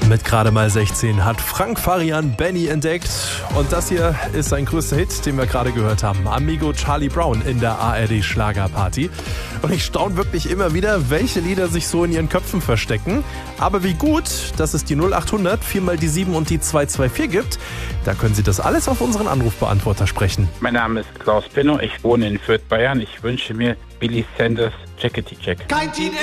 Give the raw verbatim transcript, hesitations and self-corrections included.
Mit gerade mal sechzehn hat Frank Farian Benny entdeckt. Und das hier ist sein größter Hit, den wir gerade gehört haben. Amigo Charlie Brown in der A R D Schlagerparty. Und ich staune wirklich immer wieder, welche Lieder sich so in ihren Köpfen verstecken. Aber wie gut, dass es die null acht hundert, viermal die sieben und die zwei zwei vier gibt. Da können Sie das alles auf unseren Anrufbeantworter sprechen. Mein Name ist Klaus Pinnow, ich wohne in Fürth, Bayern. Ich wünsche mir Billy Sanders Jackety Jack. Kein Teenager